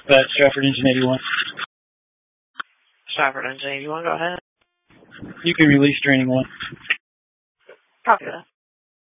Stratford Engine 81. Stratford Engine 81, go ahead. You can release training 1. Copy that.